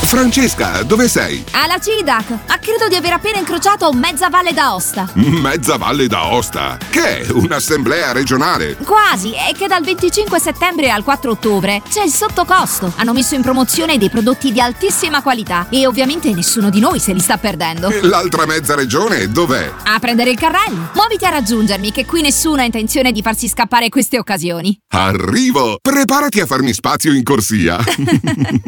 Francesca, dove sei? Alla CIDAC, ma credo di aver appena incrociato Mezza Valle d'Aosta. Mezza Valle d'Aosta? Che è? Un'assemblea regionale? Quasi, è che dal 25 settembre al 4 ottobre c'è il sottocosto. Hanno messo in promozione dei prodotti di altissima qualità e ovviamente nessuno di noi se li sta perdendo. E l'altra mezza regione dov'è? A prendere il carrello. Muoviti a raggiungermi, che qui nessuno ha intenzione di farsi scappare queste occasioni. Arrivo! Preparati a farmi spazio in corsia.